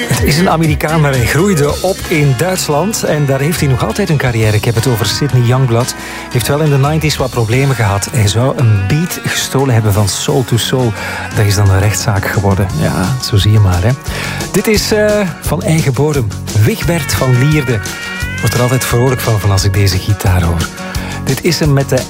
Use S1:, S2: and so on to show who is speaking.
S1: Het is een Amerikaan, maar hij groeide op in Duitsland. En daar heeft hij nog altijd een carrière. Ik heb het over Sidney Youngblood. Heeft wel in de 90s wat problemen gehad. Hij zou een beat gestolen hebben van Soul II Soul. Dat is dan een rechtszaak geworden. Ja, zo zie je maar, hè. Dit is van eigen bodem. Wigbert van Lierde. Wordt er altijd vrolijk van als ik deze gitaar hoor. Dit is hem met de